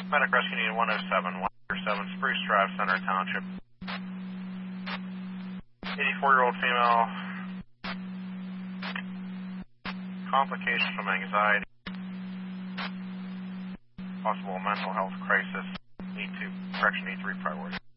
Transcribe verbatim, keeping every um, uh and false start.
Medic Rescue Need one oh seven, one oh seven, Spruce Drive, Center Township. eighty-four-year-old female. Complications from anxiety. Possible mental health crisis. Need to, correction, need three priority.